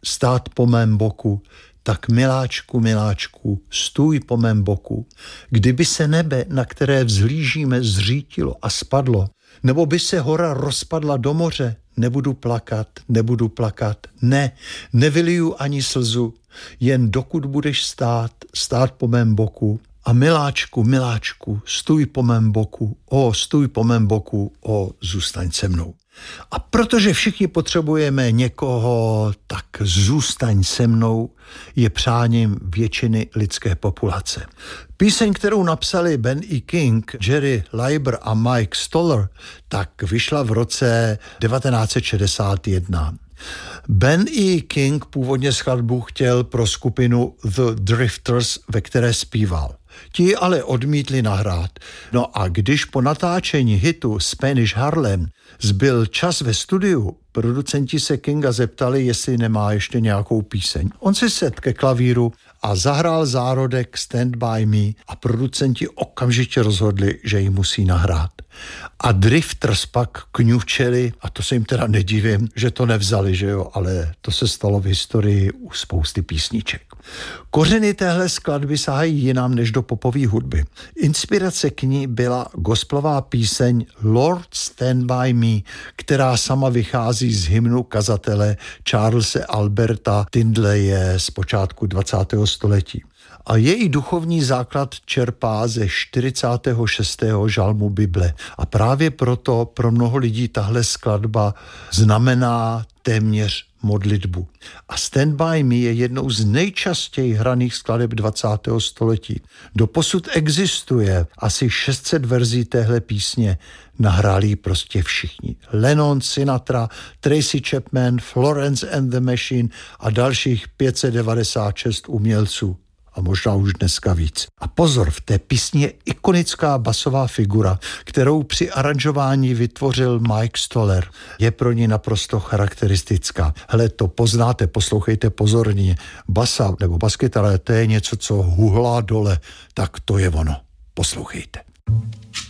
stát po mém boku, tak miláčku, miláčku, stůj po mém boku. Kdyby se nebe, na které vzhlížíme, zřítilo a spadlo, nebo by se hora rozpadla do moře, nebudu plakat, ne, nevyliju ani slzu, jen dokud budeš stát po mém boku. A miláčku, miláčku, stůj po mém boku, zůstaň se mnou. A protože všichni potřebujeme někoho, tak zůstaň se mnou je přáním většiny lidské populace. Píseň, kterou napsali Ben E. King, Jerry Leiber a Mike Stoller, tak vyšla v roce 1961. Ben E. King původně skladbu chtěl pro skupinu The Drifters, ve které zpíval. Ti ale odmítli nahrát. No a když po natáčení hitu Spanish Harlem zbyl čas ve studiu, producenti se Kinga zeptali, jestli nemá ještě nějakou píseň. On si sedl ke klavíru a zahrál zárodek Stand By Me a producenti okamžitě rozhodli, že ji musí nahrát. A Drifters pak kňučeli, a to se jim teda nedivím, že to nevzali, že jo, ale to se stalo v historii u spousty písniček. Kořeny téhle skladby sahají jinam než do popové hudby. Inspirace k ní byla gospelová píseň Lord Stand By Me, která sama vychází z hymnu kazatele Charlese Alberta Tindlaye z počátku 20. století. A její duchovní základ čerpá ze 46. žalmu Bible. A právě proto pro mnoho lidí tahle skladba znamená téměř modlitbu. A Stand By Me je jednou z nejčastěji hraných skladeb 20. století. Doposud existuje asi 600 verzí téhle písně. Nahráli prostě všichni. Lennon, Sinatra, Tracy Chapman, Florence and the Machine a dalších 596 umělců. A možná už dneska víc. A pozor, v té písni je ikonická basová figura, kterou při aranžování vytvořil Mike Stoller. Je pro ní naprosto charakteristická. Hele, to poznáte, poslouchejte pozorně. Basa nebo baskytara, to je něco, co huhlá dole, tak to je ono. Poslouchejte.